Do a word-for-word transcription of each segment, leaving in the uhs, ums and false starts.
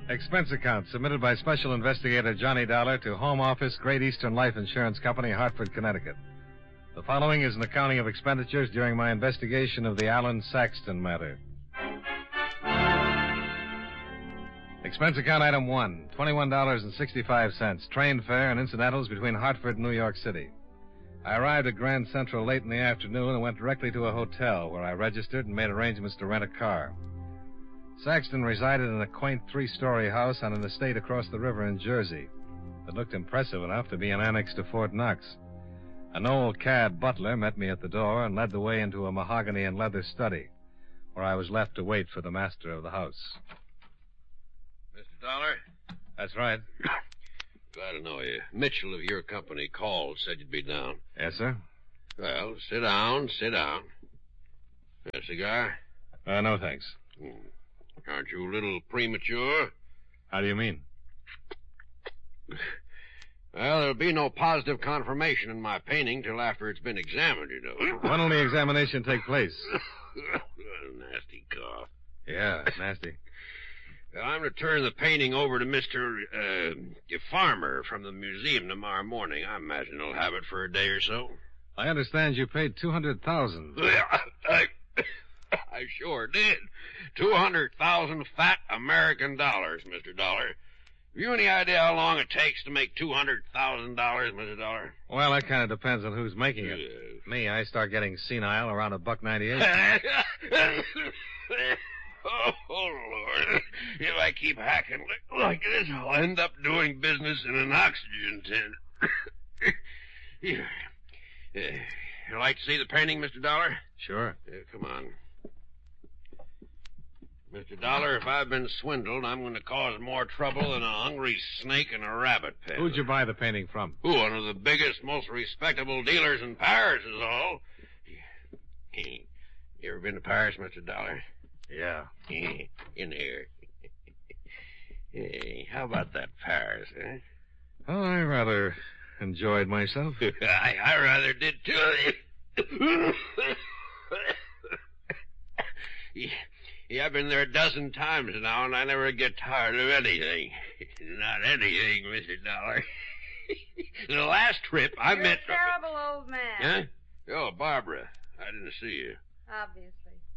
Expense account submitted by Special Investigator Johnny Dollar to Home Office, Great Eastern Life Insurance Company, Hartford, Connecticut. The following is an accounting of expenditures during my investigation of the Alan Saxton matter. Expense account item one, twenty-one dollars and sixty-five cents, train fare and incidentals between Hartford and New York City. I arrived at Grand Central late in the afternoon and went directly to a hotel where I registered and made arrangements to rent a car. Saxton resided in a quaint three-story house on an estate across the river in Jersey that looked impressive enough to be an annex to Fort Knox. An old cad butler met me at the door and led the way into a mahogany and leather study, where I was left to wait for the master of the house. Mister Dollar? That's right. Glad to know you. Mitchell of your company called, said you'd be down. Yes, sir? Well, sit down, sit down. A cigar? Uh, no, thanks. Hmm. Aren't you a little premature? How do you mean? Well, there'll be no positive confirmation in my painting till after it's been examined, you know. When will the examination take place? Nasty cough. Yeah, nasty. Well, I'm to turn the painting over to Mister Uh, Farmer from the museum tomorrow morning. I imagine he'll have it for a day or so. I understand you paid two hundred thousand dollars. I, I sure did. two hundred thousand fat American dollars, Mister Dollar. Have you any idea how long it takes to make two hundred thousand dollars, Mister Dollar? Well, that kind of depends on who's making it. Uh, Me, I start getting senile around a buck ninety-eight. Oh, oh, Lord. If I keep hacking like, like this, I'll end up doing business in an oxygen tent. Here. Uh, you like to see the painting, Mister Dollar? Sure. Uh, come on. Mister Dollar, if I've been swindled, I'm going to cause more trouble than a hungry snake in a rabbit pen. Who'd you buy the painting from? Who, one of the biggest, most respectable dealers in Paris is all. You ever been to Paris, Mister Dollar? Yeah. In here. Hey, how about that Paris, eh? Oh, I rather enjoyed myself. I, I rather did, too. yeah, yeah, I've been there a dozen times now, and I never get tired of anything. Not anything, Mister Dollar. The last trip, I You're met... a terrible old man. Huh? Oh, Barbara. I didn't see you. Obviously.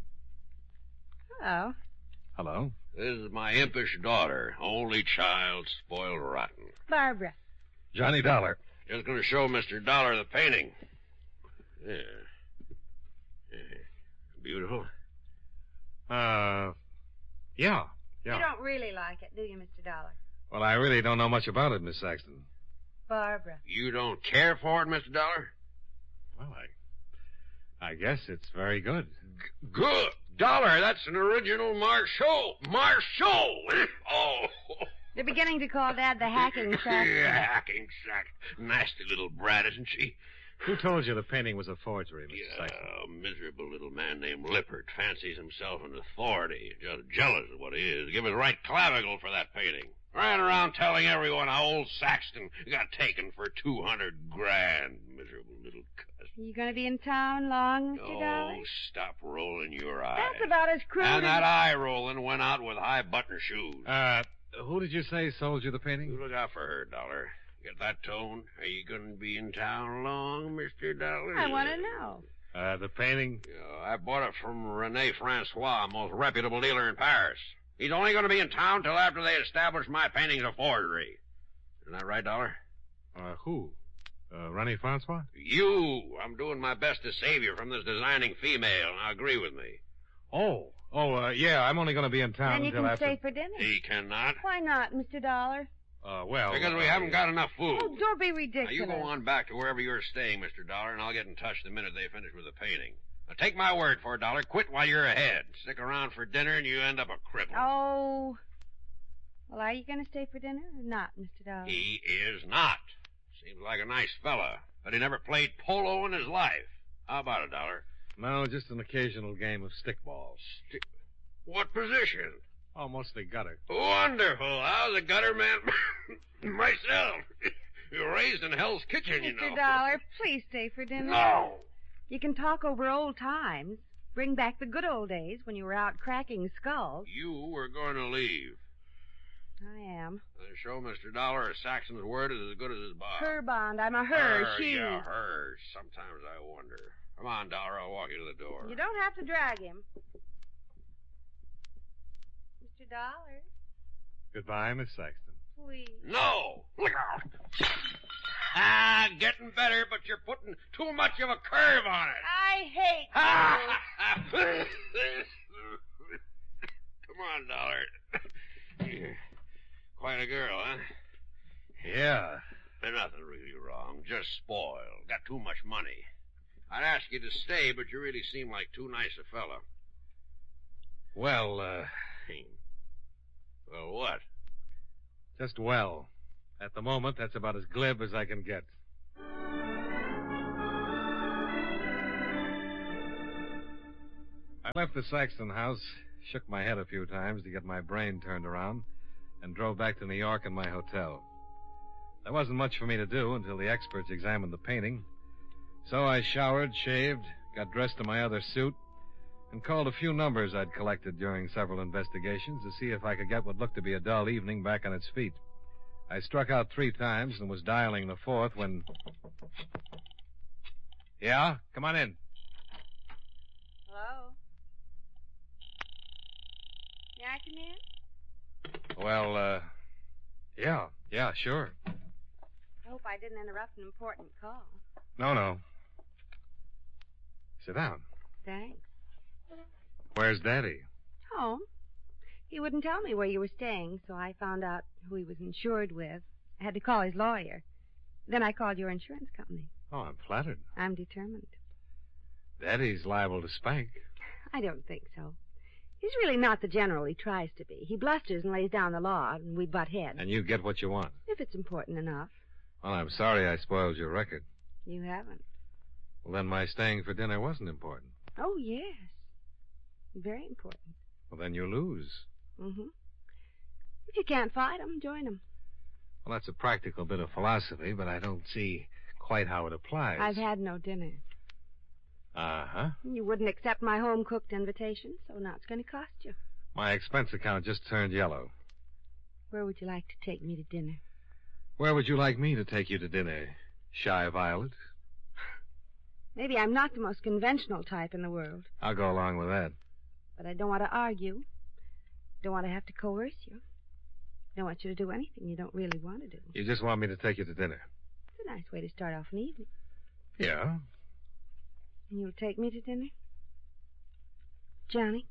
Hello. Hello. This is my impish daughter, only child, spoiled rotten. Barbara. Johnny Dollar. Just going to show Mister Dollar the painting. Yeah. Yeah. Beautiful. Uh, yeah, yeah. You don't really like it, do you, Mister Dollar? Well, I really don't know much about it, Miss Saxton. Barbara. You don't care for it, Mister Dollar? Well, I... I guess it's very good. G- good. Dollar, that's an original Marceau. Marceau! Oh. They're beginning to call Dad the hacking sack. Yeah, hacking sack. Nasty little brat, isn't she? Who told you the painting was a forgery, Mister Yeah, Saxton? a miserable little man named Lippert fancies himself an authority. Just jealous of what he is. Give his right clavicle for that painting. Ran around telling everyone how old Saxton got taken for two hundred grand. Miserable little cuss. Are you going to be in town long, Mister Oh, Dollar? stop rolling your eyes. That's about as crude And as... that eye rolling went out with high button shoes. Uh, who did you say sold you the painting? You look out for her, Dollar. Get that tone? Are you going to be in town long, Mister Dollar? I want to know. Uh, the painting? Yeah, I bought it from Rene Francois, most reputable dealer in Paris. He's only going to be in town till after they establish my painting's a forgery. Isn't that right, Dollar? Uh, who? Uh, Rene Francois? You. I'm doing my best to save you from this designing female. Now, agree with me. Oh. Oh, uh, yeah, I'm only going to be in town Then you until can after... stay for dinner. He cannot. Why not, Mister Dollar? Uh, well... Because we uh, haven't got enough food. Oh, don't be Now, ridiculous. you go on back to wherever you're staying, Mister Dollar, and I'll get in touch the minute they finish with the painting. Now, take my word for it, Dollar. Quit while you're ahead. Stick around for dinner, and you end up a cripple. Oh. Well, are you going to stay for dinner or not, Mister Dollar? He is not. Seems like a nice fella, but he never played polo in his life. How about it, Dollar? No, just an occasional game of stickball. Stick... What position? Oh, mostly gutter. Wonderful. I was a gutter man myself. You're raised in Hell's Kitchen, you know. Mister Dollar, please stay for dinner. No. You can talk over old times. Bring back the good old days when you were out cracking skulls. You were going to leave. I am. Uh, show Mister Dollar Saxon's word is as good as his bond. Her bond. I'm a her. Her, She. yeah, her. Sometimes I wonder. Come on, Dollar. I'll walk you to the door. You don't have to drag him. Mister Dollar. Goodbye, Miss Saxton. Please. No! Look out! Ah, getting better, but you're putting too much of a curve on it. I hate Ah! you. Come on, Dollar. You're quite a girl, huh? Yeah. There's nothing really wrong. Just spoiled. Got too much money. I'd ask you to stay, but you really seem like too nice a fella. Well, uh, Well, what? just well. At the moment, that's about as glib as I can get. I left the Saxton house, shook my head a few times to get my brain turned around, and drove back to New York in my hotel. There wasn't much for me to do until the experts examined the painting. So I showered, shaved, got dressed in my other suit, and called a few numbers I'd collected during several investigations to see if I could get what looked to be a dull evening back on its feet. I struck out three times and was dialing the fourth when... Yeah? Come on in. Hello? May I come in? Well, uh... Yeah, yeah, sure. I hope I didn't interrupt an important call. No, no. Sit down. Thanks. Where's Daddy? Home. He wouldn't tell me where you were staying, so I found out who he was insured with. I had to call his lawyer. Then I called your insurance company. Oh, I'm flattered. I'm determined. Daddy's liable to spank. I don't think so. He's really not the general he tries to be. He blusters and lays down the law, and we butt heads. And you get what you want. If it's important enough. Well, I'm sorry I spoiled your record. You haven't. Well, then my staying for dinner wasn't important. Oh, yes. Very important. Well, then you lose. Mm-hmm. If you can't fight 'em, join 'em. Well, that's a practical bit of philosophy, but I don't see quite how it applies. I've had no dinner. Uh-huh. You wouldn't accept my home-cooked invitation, so now it's going to cost you. My expense account just turned yellow. Where would you like to take me to dinner? Where would you like me to take you to dinner, Shy Violet? Maybe I'm not the most conventional type in the world, I'll go along with that. but I don't want to argue. Don't want to have to coerce you. Don't want you to do anything you don't really want to do. You just want me to take you to dinner? It's a nice way to start off an evening. Yeah. And you'll take me to dinner? Johnny?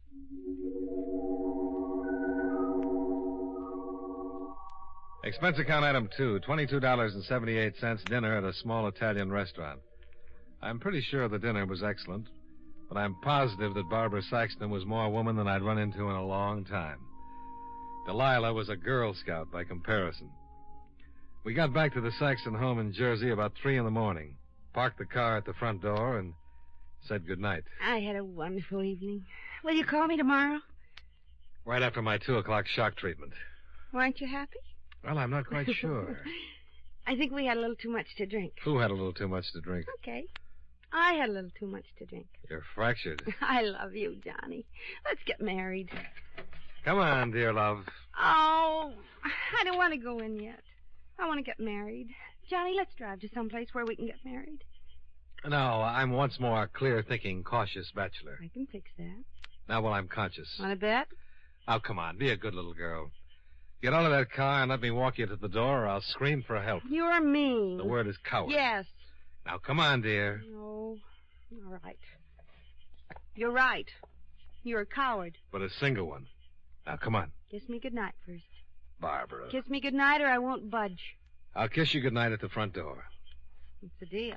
Expense account item two, twenty-two dollars and seventy-eight cents dinner at a small Italian restaurant. I'm pretty sure the dinner was excellent, but I'm positive that Barbara Saxton was more woman than I'd run into in a long time. Delilah was a Girl Scout by comparison. We got back to the Saxton home in Jersey about three in the morning, parked the car at the front door, and said goodnight. I had a wonderful evening. Will you call me tomorrow? Right after my two o'clock shock treatment. Weren't you happy? Well, I'm not quite sure. I think we had a little too much to drink. Who had a little too much to drink? Okay. I had a little too much to drink. You're fractured. I love you, Johnny. Let's get married. Come on, dear love. Oh, I don't want to go in yet. I want to get married. Johnny, let's drive to someplace where we can get married. No, I'm once more a clear-thinking, cautious bachelor. I can fix that. Now, while I'm conscious. Want to bet? Oh, come on. Be a good little girl. Get out of that car and let me walk you to the door, or I'll scream for help. You're mean. The word is coward. Yes. Now, come on, dear. No. All right. You're right. You're a coward. But a single one. Now, come on. Kiss me goodnight first. Barbara. Kiss me goodnight or I won't budge. I'll kiss you goodnight at the front door. It's a deal.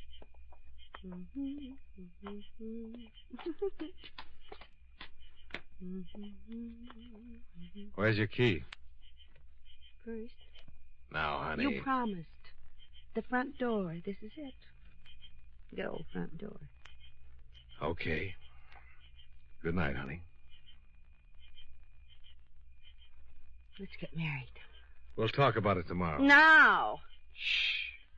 Where's your key? First. Now, honey. You promised. The front door. This is it. Go, front door. Okay. Good night, honey. Let's get married. We'll talk about it tomorrow. Now. Shh.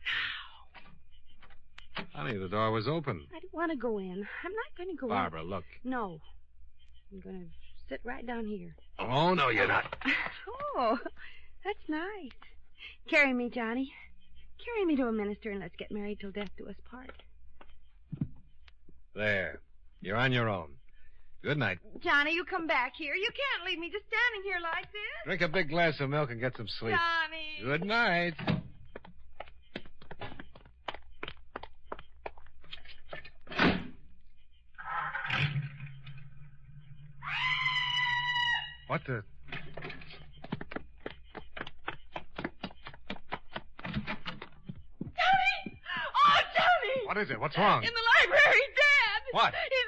Honey, the door was open. I don't want to go in. I'm not going to go Barbara, in. look. No. I'm going to sit right down here. Oh, no, you're not. Oh, that's nice. Carry me, Johnny. Carry me to a minister and let's get married till death do us part. There. You're on your own. Good night. Johnny, you come back here. You can't leave me just standing here like this. Drink a big glass of milk and get some sleep. Johnny. Good night. What the... Johnny! Oh, Johnny! What is it? What's wrong? In the library, Dad! What? He's